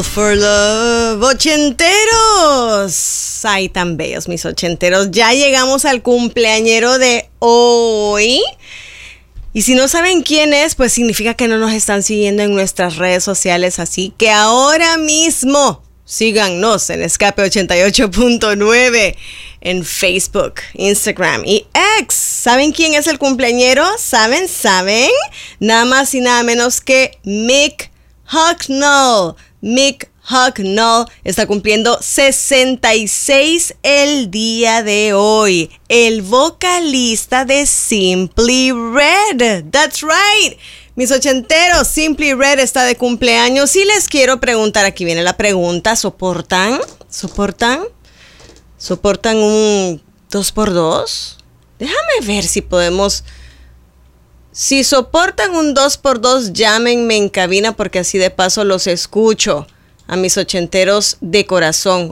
For Love, ochenteros. Ay, tan bellos mis ochenteros. Ya llegamos al cumpleañero de hoy. Y si no saben quién es, pues significa que no nos están siguiendo en nuestras redes sociales. Así que ahora mismo síganos en Escape 88.9 en Facebook, Instagram y X. ¿Saben quién es el cumpleañero? ¿Saben? Nada más y nada menos que Mick Hucknall. Mick Hucknall está cumpliendo 66 el día de hoy. El vocalista de Simply Red. That's right. Mis ochenteros, Simply Red está de cumpleaños y les quiero preguntar, aquí viene la pregunta, ¿soportan un 2x2? Déjame ver si podemos. Si soportan un 2x2, llámenme en cabina porque así de paso los escucho. A mis ochenteros de corazón,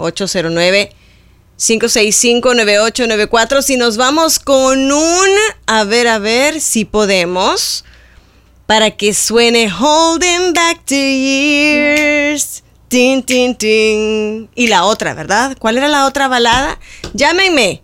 809-565-9894. Si nos vamos con un, a ver si podemos, para que suene Holding Back to Years. Tin, tin, tin. Y la otra, ¿verdad? ¿Cuál era la otra balada? Llámenme,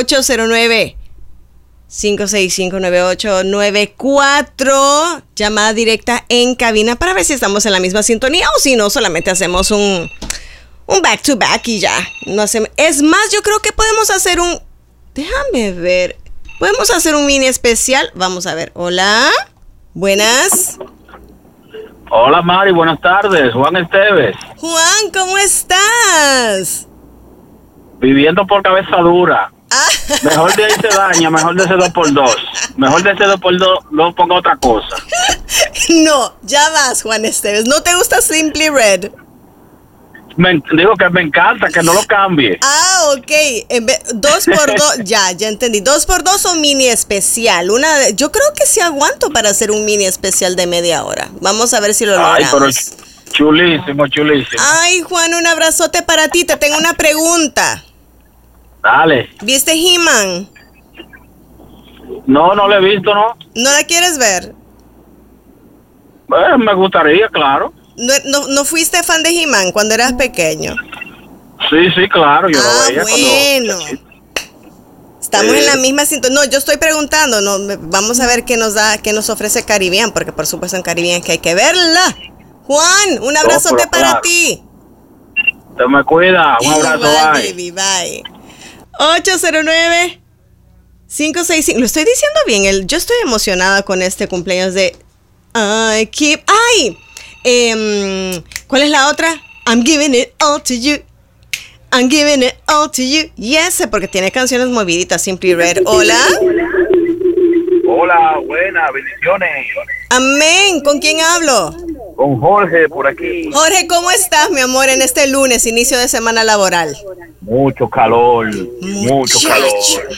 809-565-9894. Llamada directa en cabina para ver si estamos en la misma sintonía o si no, solamente hacemos un back to back y ya. No hacemos. Es más, yo creo que podemos hacer un. Déjame ver. Podemos hacer un mini especial. Vamos a ver. Hola. Buenas. Hola Mari, buenas tardes. Juan Esteves. Juan, ¿cómo estás? Viviendo por cabeza dura. Mejor de ahí se daña, mejor de ese 2x2. Mejor de ese 2x2 no ponga otra cosa. No, ya vas, Juan Esteves. ¿No te gusta Simply Red? Digo que me encanta, que no lo cambie. Ok. 2x2, ya entendí. 2x2 o mini especial. Yo creo que sí aguanto para hacer un mini especial de media hora. Vamos a ver si lo logramos. Ay, pero chulísimo. Ay, Juan, un abrazote para ti. Te tengo una pregunta. Dale. ¿Viste He-Man? No lo he visto, ¿no? ¿No la quieres ver? Me gustaría, claro. ¿No fuiste fan de He-Man cuando eras pequeño? Sí, claro. Yo lo veía bueno. Estamos en la misma sintonía. No, yo estoy preguntando. No, vamos a ver qué nos ofrece Caribbean, porque por supuesto en Caribbean que hay que verla. Juan, un abrazote para ti. Te me cuida. Un abrazo, bye. Baby, bye. 809-565. Lo estoy diciendo bien. Yo estoy emocionada con este cumpleaños de I Keep. ¡Ay! ¿Cuál es la otra? I'm giving it all to you. I'm giving it all to you. Yes, porque tiene canciones moviditas. Simply Red. Hola. Hola, buenas, bendiciones. Amén. ¿Con quién hablo? Con Jorge, por aquí. Jorge, ¿cómo estás, mi amor, en este lunes, inicio de semana laboral? Mucho calor, mucho calor.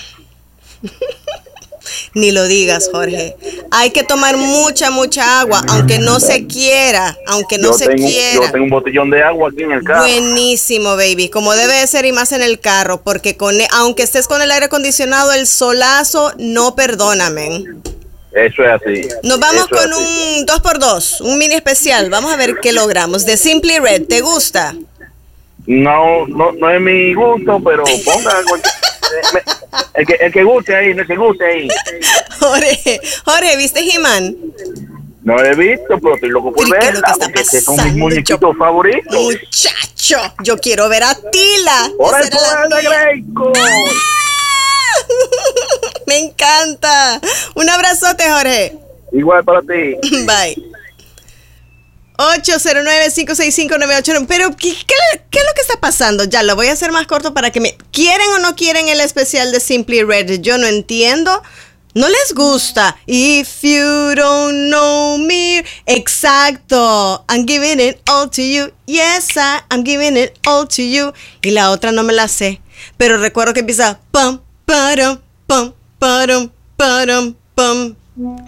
Ni lo digas, Jorge. Hay que tomar mucha agua, aunque no se quiera, Yo tengo un botellón de agua aquí en el carro. Buenísimo, baby, como debe de ser y más en el carro, porque aunque estés con el aire acondicionado, el solazo no perdona, men. Eso es así. Nos vamos con un 2x2, un mini especial. Vamos a ver qué logramos. De Simply Red, ¿te gusta? No es mi gusto, pero ponga el que guste ahí, el que guste ahí. Jorge, ¿viste He-Man? No lo he visto, pero estoy loco por verla, porque son mis muñequitos favoritos. Muchacho, yo quiero ver a Tila. ¡Por el poder de Greco! Me encanta. Un abrazote, Jorge. Igual para ti. Bye. 809-565-98. Pero, ¿qué es lo que está pasando? Ya, lo voy a hacer más corto para que me. ¿Quieren o no quieren el especial de Simply Red? Yo no entiendo. ¿No les gusta? If you don't know me. Exacto. I'm giving it all to you. Yes, I'm giving it all to you. Y la otra no me la sé. Pero recuerdo que empieza. Pum, parum, pum, parum, parum, pum.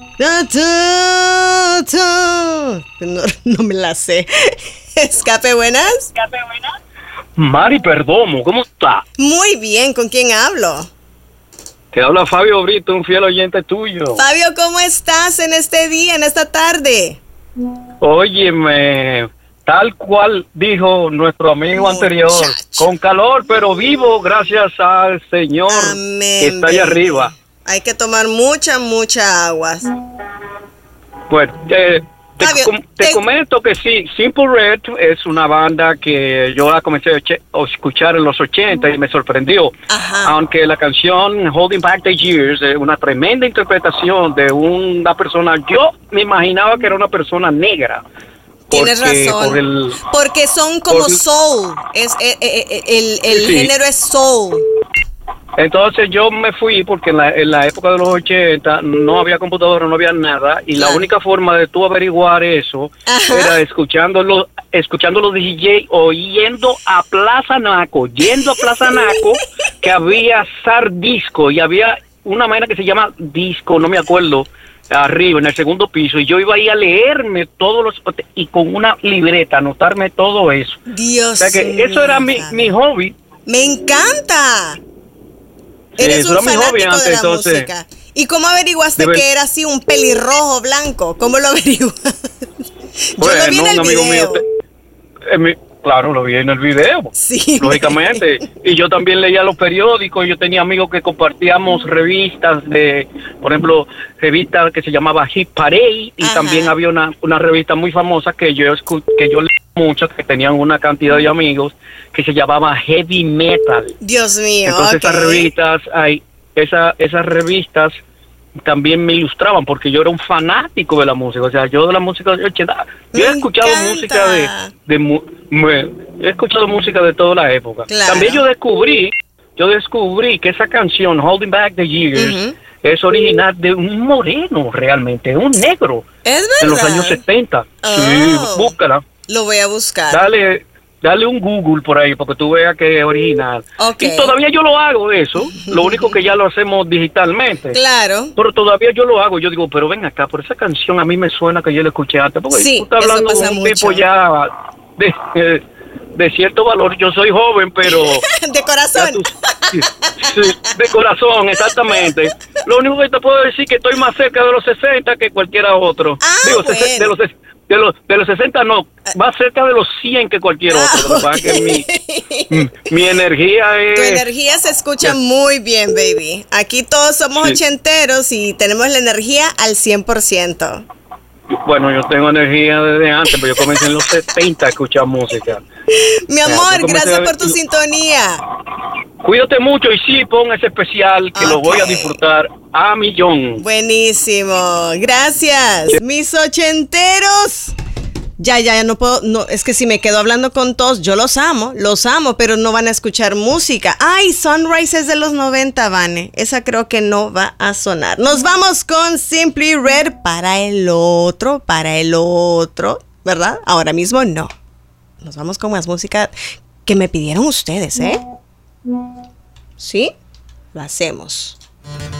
No me la sé. Escape, buenas. Mari Perdomo, ¿cómo está? Muy bien, ¿con quién hablo? Te habla Fabio Brito, un fiel oyente tuyo. Fabio, ¿cómo estás en este día, en esta tarde? Óyeme, tal cual dijo nuestro amigo anterior, con calor pero vivo gracias al Señor. Amén, que está allá arriba. Hay que tomar mucha agua. Bueno, te comento que sí, Simple Red es una banda que yo la comencé a escuchar en los 80 y me sorprendió. Ajá. Aunque la canción Holding Back the Years es una tremenda interpretación de una persona, yo me imaginaba que era una persona negra. Tienes razón. Porque son como soul. El género es soul. Entonces yo me fui porque en la época de los 80 no había computadora, no había nada, y la única forma de tú averiguar eso era escuchando los DJ o yendo a Plaza Naco, que había Sar Disco y había una vaina que se llama Disco, no me acuerdo, arriba en el segundo piso, y yo iba ahí a leerme y con una libreta anotarme todo eso. Dios, o sea que eso era mi hobby. Me encanta. Eres un fanático de la música. ¿Y cómo averiguaste que era así un pelirrojo blanco? ¿Cómo lo averiguaste? Yo lo vi en el video. Claro, lo vi en el video. Sí. Lógicamente. Y yo también leía los periódicos. Yo tenía amigos que compartíamos revistas por ejemplo, revista que se llamaba Hit Parade. Y también había una revista muy famosa que yo leía mucho, que tenían una cantidad de amigos, que se llamaba Heavy Metal. Dios mío. Entonces esas revistas también me ilustraban porque yo era un fanático de la música. O sea, yo de la música de 80, yo he escuchado música he escuchado música de toda la época. Claro. También yo descubrí que esa canción Holding Back the Years es original de un moreno, realmente, un negro. Es verdad. En los años 70. Sí, búscala. Lo voy a buscar. Dale un Google por ahí porque tú veas que es original. Okay. Y todavía yo lo hago eso. Lo único que ya lo hacemos digitalmente. Claro. Pero todavía yo lo hago. Yo digo, pero ven acá, por esa canción a mí me suena que yo la escuché antes. Porque sí, tú estás hablando de un tipo ya de cierto valor. Yo soy joven, pero... de corazón. Sí, de corazón, exactamente. Lo único que te puedo decir es que estoy más cerca de los 60 que cualquiera otro. Digo, bueno. de los 60 no, más cerca de los 100 que cualquier otro. Okay. Mi energía es... Tu energía se escucha muy bien, baby. Aquí todos somos ochenteros y tenemos la energía al 100%. Bueno, yo tengo energía desde antes, pero yo comencé en los 70 a escuchar música. Mi amor, gracias por tu sintonía. Cuídate mucho y sí, pon ese especial que lo voy a disfrutar a millón. Buenísimo, gracias. Mis ochenteros. Ya no puedo, no, es que si me quedo hablando con todos, yo los amo, pero no van a escuchar música. Ay, Sunrise es de los 90, Vane. Esa creo que no va a sonar. Nos vamos con Simply Red para el otro, ¿verdad? Ahora mismo no. Nos vamos con más música que me pidieron ustedes, ¿eh? ¿Sí? Lo hacemos.